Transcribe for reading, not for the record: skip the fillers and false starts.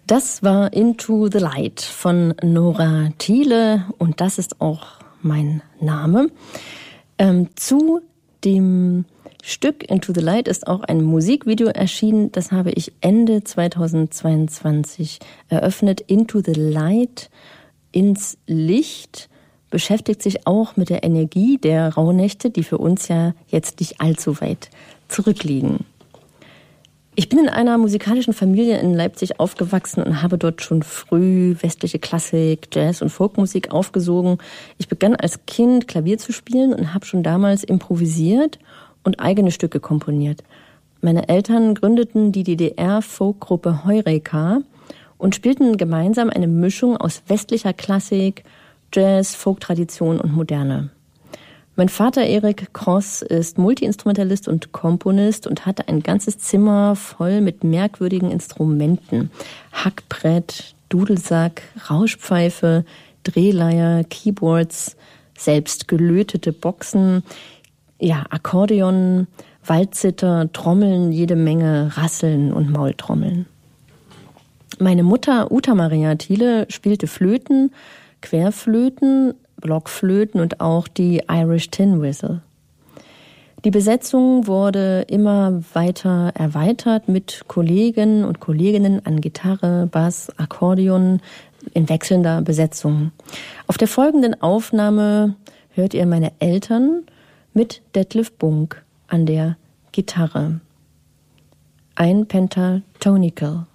Das war Into the Light von Nora Thiele und das ist auch mein Name. Zu dem Stück Into the Light ist auch ein Musikvideo erschienen. Das habe ich Ende 2022 eröffnet. Into the Light, ins Licht, beschäftigt sich auch mit der Energie der Rauhnächte, die für uns ja jetzt nicht allzu weit zurückliegen. Ich bin in einer musikalischen Familie in Leipzig aufgewachsen und habe dort schon früh westliche Klassik, Jazz und Folkmusik aufgesogen. Ich begann als Kind Klavier zu spielen und habe schon damals improvisiert und eigene Stücke komponiert. Meine Eltern gründeten die DDR-Folkgruppe Heureka und spielten gemeinsam eine Mischung aus westlicher Klassik, Jazz, Folktradition und Moderne. Mein Vater Erik Kross ist Multiinstrumentalist und Komponist und hatte ein ganzes Zimmer voll mit merkwürdigen Instrumenten. Hackbrett, Dudelsack, Rauschpfeife, Drehleier, Keyboards, selbst gelötete Boxen, ja, Akkordeon, Waldzither, Trommeln, jede Menge Rasseln und Maultrommeln. Meine Mutter Uta Maria Thiele spielte Flöten, Querflöten, Blockflöten und auch die Irish Tin Whistle. Die Besetzung wurde immer weiter erweitert mit Kollegen und Kolleginnen an Gitarre, Bass, Akkordeon in wechselnder Besetzung. Auf der folgenden Aufnahme hört ihr meine Eltern mit Detlef Bunk an der Gitarre. Ein Pentatonical.